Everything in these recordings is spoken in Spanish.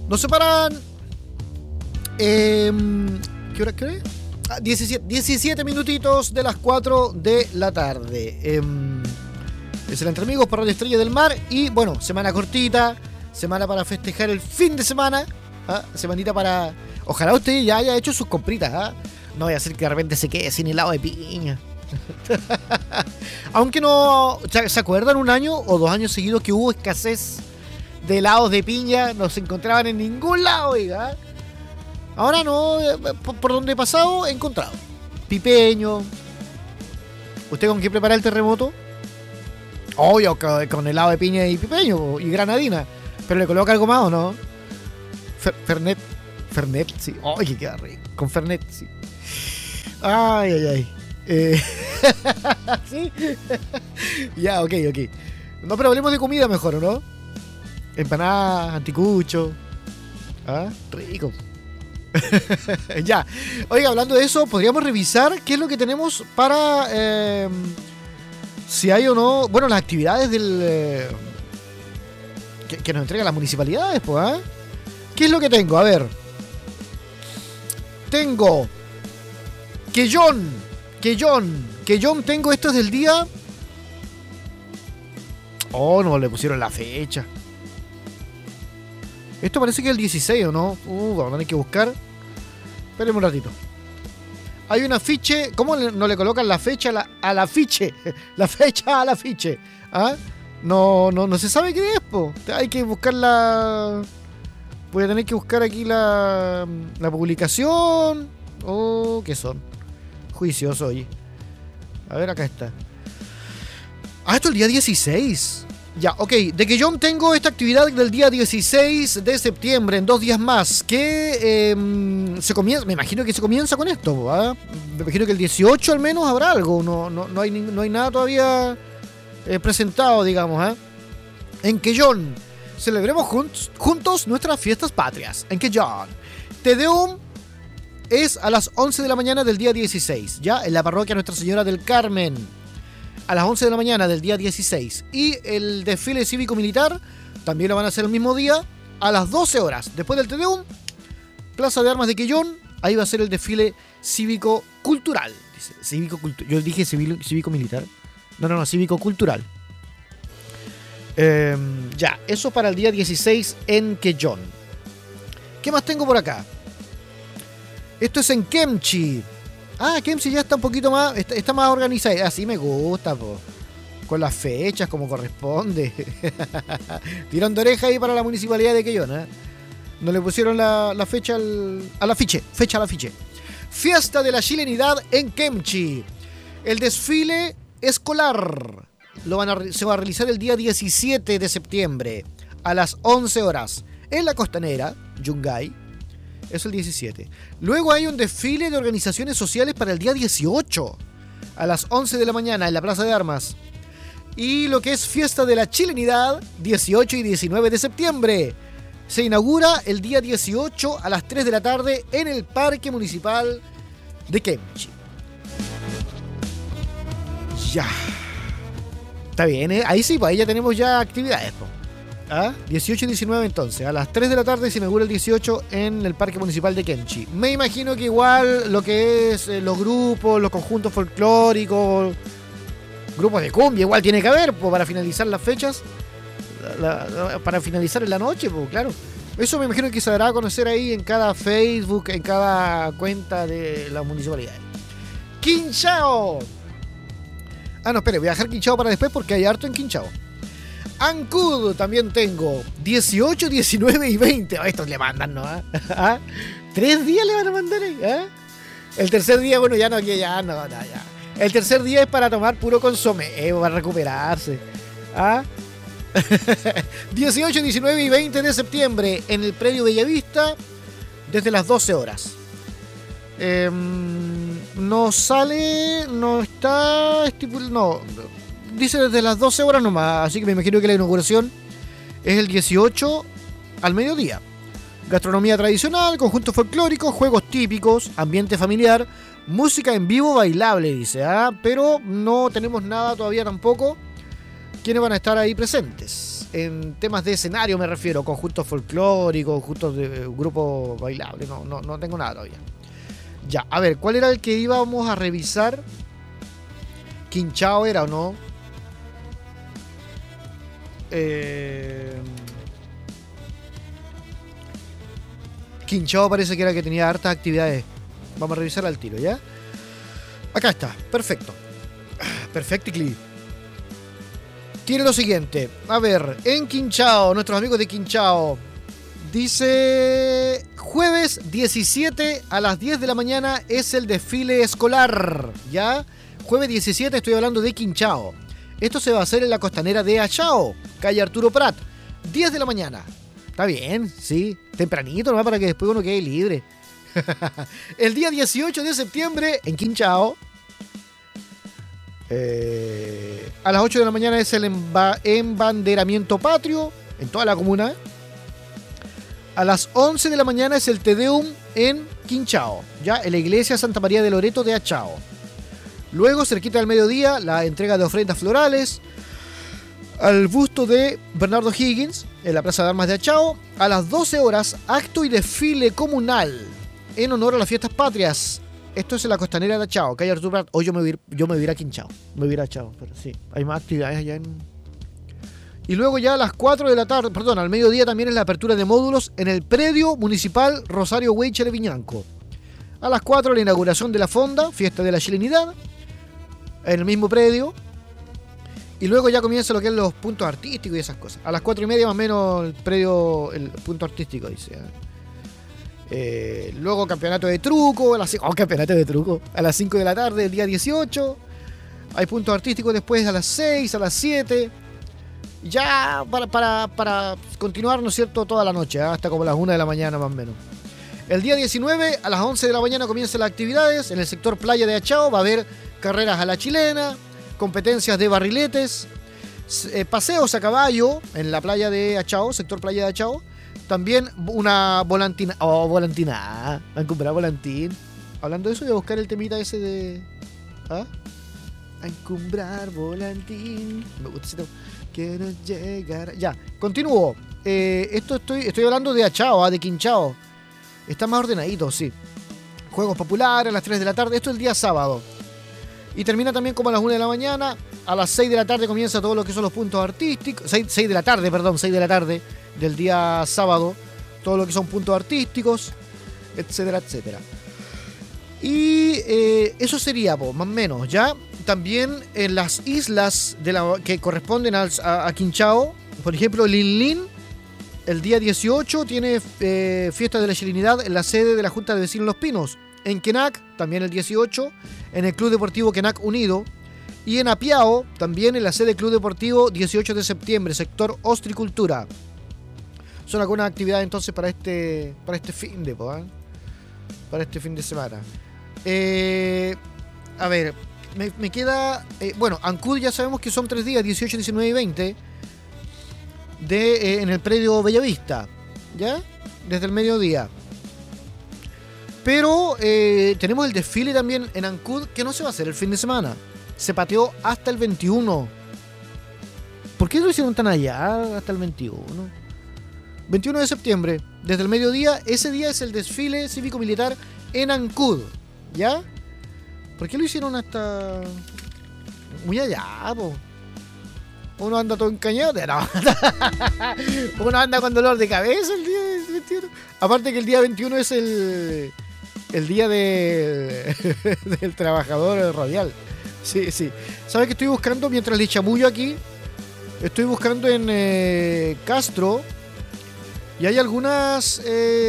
Nos separan... ¿Qué hora es? 17 minutitos de las 4 de la tarde. Es el Entre Amigos por Radio Estrella del Mar. Y bueno, semana cortita, semana para festejar el fin de semana. Semanita para... Ojalá usted ya haya hecho sus compritas. No vaya a ser que de repente se quede sin helado de piña. Aunque no... ¿Se acuerdan un año o 2 años seguidos que hubo escasez de helados de piña? No se encontraban en ningún lado, oiga. Ahora no, por donde he pasado he encontrado pipeño. ¿Usted con qué prepara el terremoto? Obvio, con helado de piña y pipeño y granadina. ¿Pero le coloca algo más o no? Fernet, sí. ¡Ay, que queda rico! Con Fernet, sí. Ay. ¿Sí? Ya, ok. No, pero hablemos de comida mejor, ¿o no? Empanadas, anticucho. Rico. Ya. Oiga, hablando de eso, podríamos revisar qué es lo que tenemos para si hay o no, bueno, las actividades del que nos entregan las municipalidades, pues, ¿Qué es lo que tengo? A ver. Tengo Quellón, tengo esto es del día. Oh, no le pusieron la fecha. Esto parece que es el 16, ¿o no? Vamos a tener que buscar. Espérenme un ratito. Hay un afiche. ¿Cómo no le colocan la fecha al afiche? La fecha al afiche. No se sabe qué es, po. Hay que buscar la... Voy a tener que buscar aquí la publicación. ¿Qué son? Juicioso, oye. A ver, acá está. Esto es el día 16. Ya, ok. De Quellón tengo esta actividad del día 16 de septiembre, en 2 días más, que se comienza, me imagino que se comienza con esto, Me imagino que el 18 al menos habrá algo, no hay nada todavía presentado, digamos, En Quellón, celebremos juntos nuestras fiestas patrias, en Quellón. Te Deum es a las 11 de la mañana del día 16, ya, en la parroquia Nuestra Señora del Carmen. A las 11 de la mañana del día 16. Y el desfile cívico-militar también lo van a hacer el mismo día a las 12 horas. Después del Te Deum, Plaza de Armas de Quellón, ahí va a ser el desfile cívico-cultural. Yo dije cívico-militar. No, cívico-cultural. Ya, eso para el día 16 en Quellón. ¿Qué más tengo por acá? Esto es en Kemchi. Kemchi ya está un poquito más... Está más organizada. Así me gusta, po. Con las fechas como corresponde. Tirón de oreja ahí para la municipalidad de Quellón, No le pusieron la fecha al afiche. Fecha al afiche. Fiesta de la Chilenidad en Kemchi. El desfile escolar se va a realizar el día 17 de septiembre a las 11 horas en la Costanera, Yungay. Es el 17. Luego hay un desfile de organizaciones sociales para el día 18 a las 11 de la mañana en la Plaza de Armas. Y lo que es Fiesta de la Chilenidad, 18 y 19 de septiembre. Se inaugura el día 18 a las 3 de la tarde en el Parque Municipal de Kemchi. Ya. Está bien, Ahí sí, pues ahí ya tenemos ya actividades, 18 y 19 entonces. A las 3 de la tarde se inaugura el 18 en el Parque Municipal de Kemchi. Me imagino que igual lo que es los grupos, los conjuntos folclóricos, grupos de cumbia, igual tiene que haber, pues, para finalizar las fechas. Para finalizar en la noche, pues claro. Eso me imagino que se dará a conocer ahí en cada Facebook, en cada cuenta de la municipalidad. ¡Quinchao! No, espere, voy a dejar Quinchao para después porque hay harto en Quinchao. Ancud también tengo 18, 19 y 20. Estos le mandan, ¿no? 3 días le van a mandar, El tercer día, bueno, ya. El tercer día es para tomar puro consomé, para recuperarse. 18, 19 y 20 de septiembre en el predio Bellavista desde las 12 horas. No está estipulado, no. Dice desde las 12 horas nomás, así que me imagino que la inauguración es el 18 al mediodía. Gastronomía tradicional, conjuntos folclóricos, juegos típicos, ambiente familiar, música en vivo bailable, dice, pero no tenemos nada todavía tampoco. ¿Quiénes van a estar ahí presentes? en temas de escenario me refiero, conjuntos folclóricos, conjuntos de grupos bailables, no tengo nada todavía. Ya, a ver, ¿cuál era el que íbamos a revisar? ¿Quinchao era o no? Quinchao parece que era que tenía hartas actividades. Vamos a revisar al tiro, ¿ya? Acá está, perfecto. Perfectly. Tiene lo siguiente. A ver, en Quinchao, nuestros amigos de Quinchao. Dice... Jueves 17 a las 10 de la mañana es el desfile escolar, ¿ya? Jueves 17 estoy hablando de Quinchao. Esto se va a hacer en la costanera de Achao, calle Arturo Prat. 10 de la mañana. Está bien, sí. Tempranito, ¿no? Para que después uno quede libre. El día 18 de septiembre en Quinchao. A las 8 de la mañana es el embanderamiento patrio en toda la comuna. A las 11 de la mañana es el Te Deum en Quinchao, ya en la iglesia Santa María de Loreto de Achao. Luego, cerquita del mediodía, la entrega de ofrendas florales al busto de Bernardo Higgins en la Plaza de Armas de Achao. A las 12 horas, acto y desfile comunal en honor a las fiestas patrias. Esto es en la costanera de Achao, calle Arturo Prat. Hoy yo me voy a ir a Quinchao. Me voy a ir a Achao, pero sí, hay más actividades allá en... Y luego ya a las 4 de la tarde, perdón, al mediodía también es la apertura de módulos en el predio municipal Rosario Weichel Viñanco. A las 4 la inauguración de la fonda, fiesta de la chilenidad, en el mismo predio. Y luego ya comienza lo que es los puntos artísticos y esas cosas. A las 4:30 más o menos el predio, el punto artístico, dice. Luego campeonato de truco, campeonato de truco. A las 5 de la tarde, el día 18. Hay puntos artísticos después a las 6, a las 7. Ya para continuar, ¿no es cierto?, toda la noche, hasta como las 1 de la mañana más o menos. El día 19, a las 11 de la mañana comienzan las actividades. En el sector playa de Achao va a haber carreras a la chilena, competencias de barriletes, paseos a caballo en la playa de Achao, sector playa de Achao. También una volantina. Volantina. Van a comprar volantín. Hablando de eso, voy a buscar el temita ese de... ¿Ah? A encumbrar volantín. Me gusta ese tema. Quiero llegar. Ya, continúo. Estoy hablando de Achao, de Quinchao. Está más ordenadito, sí. Juegos populares a las 3 de la tarde. Esto es el día sábado. Y termina también como a las 1 de la mañana. A las 6 de la tarde comienza todo lo que son los puntos artísticos. 6 de la tarde del día sábado. Todo lo que son puntos artísticos, etcétera, etcétera. Y eso sería, más o menos, ¿ya? También en las islas que corresponden a Quinchao, por ejemplo, Linlin, el día 18 tiene fiesta de la chilenidad en la sede de la Junta de Vecinos Los Pinos. En Quenac, también el 18, en el Club Deportivo Quenac Unido. Y en Apiao, también en la sede del Club Deportivo 18 de septiembre, sector Ostricultura. Son algunas actividades entonces para este fin de para este fin de semana. A ver, me queda... bueno, Ancud ya sabemos que son 3 días, 18, 19 y 20, en el predio Bellavista, ¿ya? Desde el mediodía. Pero tenemos el desfile también en Ancud, que no se va a hacer el fin de semana. Se pateó hasta el 21. ¿Por qué lo hicieron tan allá hasta el 21? 21 de septiembre, desde el mediodía. Ese día es el desfile cívico-militar en Ancud, ¿ya? ¿Por qué lo hicieron hasta... muy allá, po? Uno anda todo encañote, no. Uno anda con dolor de cabeza el día 21. Aparte que el día 21 es el día del trabajador radial. Sí, sí. ¿Sabes qué estoy buscando mientras le chamullo aquí? Estoy buscando en Castro y hay algunas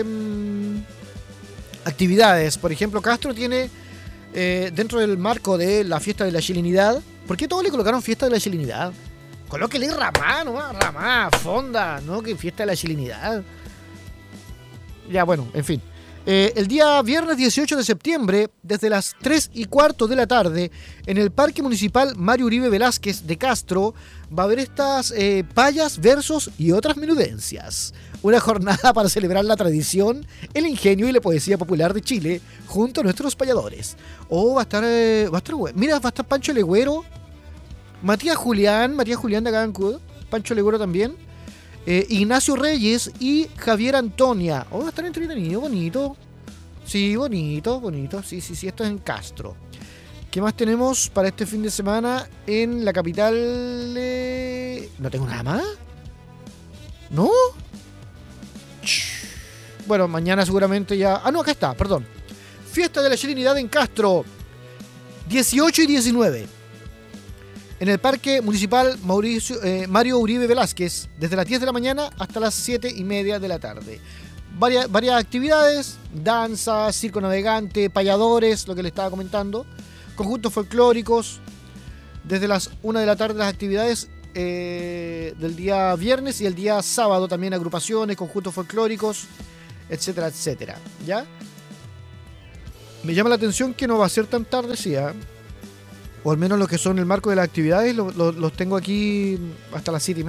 actividades. Por ejemplo, Castro tiene dentro del marco de la fiesta de la chilenidad. ¿Por qué todos le colocaron fiesta de la chilenidad? Colóquele ramá nomás, ramá, fonda, ¿no? Que fiesta de la chilenidad. Ya, bueno, en fin. El día viernes 18 de septiembre, desde las 3:15 de la tarde, en el Parque Municipal Mario Uribe Velázquez de Castro, va a haber estas payas, versos y otras menudencias. Una jornada para celebrar la tradición, el ingenio y la poesía popular de Chile, junto a nuestros payadores. Oh, va a estar mira, va a estar Pancho Legüero, Matías Julián de acá en Ancud, Pancho Legüero también. Ignacio Reyes y Javier Antonia. Oh, están entretenidos, bonito. Sí, bonito. Sí, esto es en Castro. ¿Qué más tenemos para este fin de semana en la capital? ¿No tengo nada más? ¿No? Bueno, mañana seguramente ya... Ah, no, acá está, perdón. Fiesta de la Chilenidad en Castro, 18 y 19. En el Parque Municipal Mario Uribe Velázquez, desde las 10 de la mañana hasta las 7:30 de la tarde. Varias actividades, danza, circo navegante, payadores, lo que le estaba comentando, conjuntos folclóricos, desde las 1 de la tarde las actividades del día viernes y el día sábado también agrupaciones, conjuntos folclóricos, etcétera, etcétera, ¿ya? Me llama la atención que no va a ser tan tarde, sí, ¿eh? O al menos lo que son el marco de las actividades los tengo aquí hasta las 7:30.